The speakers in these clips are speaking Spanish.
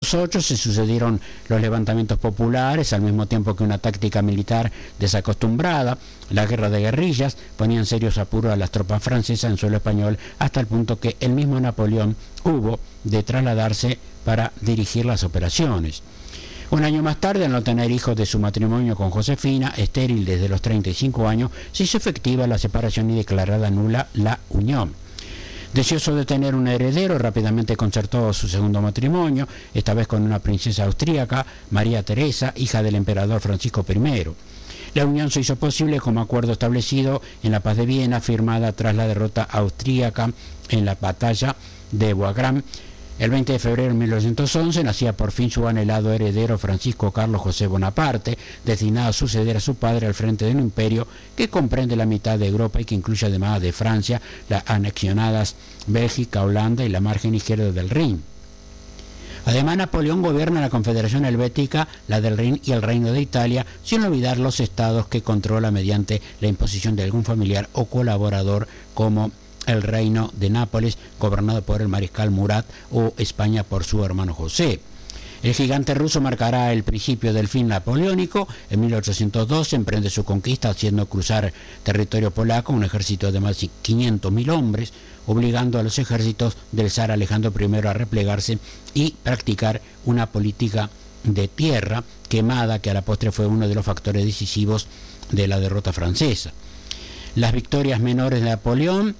1808 se sucedieron los levantamientos populares, al mismo tiempo que una táctica militar desacostumbrada. La guerra de guerrillas ponía en serios apuros a las tropas francesas en suelo español, hasta el punto que el mismo Napoleón hubo de trasladarse para dirigir las operaciones. Un año más tarde, al no tener hijos de su matrimonio con Josefina, estéril desde los 35 años, se hizo efectiva la separación y declarada nula la unión. Deseoso de tener un heredero, rápidamente concertó su segundo matrimonio, esta vez con una princesa austríaca, María Teresa, hija del emperador Francisco I. La unión se hizo posible como acuerdo establecido en la Paz de Viena, firmada tras la derrota austríaca en la batalla de Wagram. El 20 de febrero de 1911 nacía por fin su anhelado heredero Francisco Carlos José Bonaparte, destinado a suceder a su padre al frente de un imperio que comprende la mitad de Europa y que incluye además de Francia las anexionadas Bélgica, Holanda y la margen izquierda del Rin. Además, Napoleón gobierna la Confederación Helvética, la del Rin y el Reino de Italia, sin olvidar los estados que controla mediante la imposición de algún familiar o colaborador, como el Reino de Nápoles, gobernado por el mariscal Murat, o España por su hermano José. El gigante ruso marcará el principio del fin napoleónico. En 1802 emprende su conquista, haciendo cruzar territorio polaco un ejército de más de 500.000 hombres, obligando a los ejércitos del zar Alejandro I a replegarse y practicar una política de tierra quemada, que a la postre fue uno de los factores decisivos de la derrota francesa. Las victorias menores de Napoleón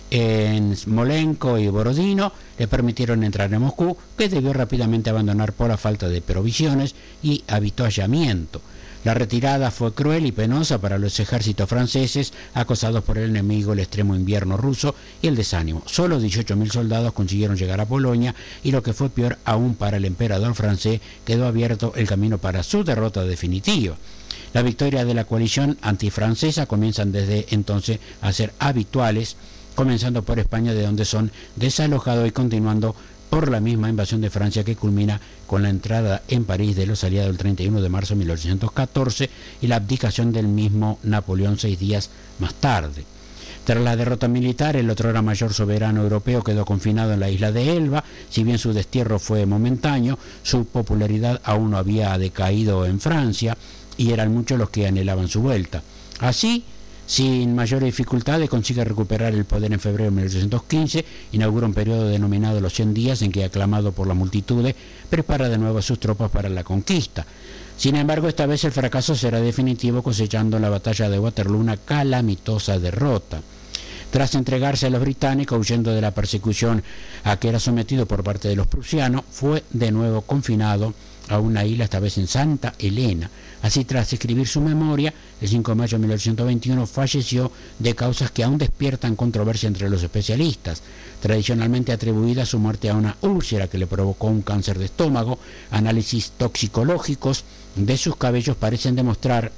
en Smolensk y Borodino le permitieron entrar en Moscú, que debió rápidamente abandonar por la falta de provisiones y avituallamiento. La retirada fue cruel y penosa para los ejércitos franceses, acosados por el enemigo, el extremo invierno ruso y el desánimo. Solo 18.000 soldados consiguieron llegar a Polonia, y lo que fue peor aún para el emperador francés, quedó abierto el camino para su derrota definitiva. Las victorias de la coalición antifrancesa comienzan desde entonces a ser habituales, comenzando por España, de donde son desalojados, y continuando por la misma invasión de Francia, que culmina con la entrada en París de los aliados el 31 de marzo de 1814 y la abdicación del mismo Napoleón 6 días más tarde. Tras la derrota militar, el otrora mayor soberano europeo quedó confinado en la isla de Elba. Si bien su destierro fue momentáneo, su popularidad aún no había decaído en Francia, y eran muchos los que anhelaban su vuelta. Así, sin mayores dificultades, consigue recuperar el poder en febrero de 1815, inaugura un periodo denominado los 100 días, en que, aclamado por las multitudes, prepara de nuevo a sus tropas para la conquista. Sin embargo, esta vez el fracaso será definitivo, cosechando en la batalla de Waterloo una calamitosa derrota. Tras entregarse a los británicos, huyendo de la persecución a que era sometido por parte de los prusianos, fue de nuevo confinado a una isla, esta vez en Santa Elena. Así, tras escribir su memoria, el 5 de mayo de 1821 falleció de causas que aún despiertan controversia entre los especialistas. Tradicionalmente atribuida su muerte a una úlcera que le provocó un cáncer de estómago, análisis toxicológicos de sus cabellos parecen demostrar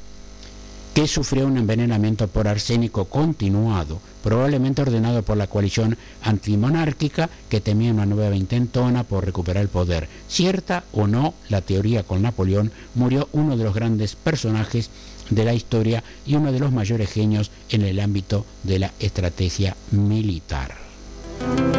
que sufrió un envenenamiento por arsénico continuado, probablemente ordenado por la coalición antimonárquica, que temía una nueva intentona por recuperar el poder. Cierta o no la teoría, con Napoleón murió uno de los grandes personajes de la historia y uno de los mayores genios en el ámbito de la estrategia militar.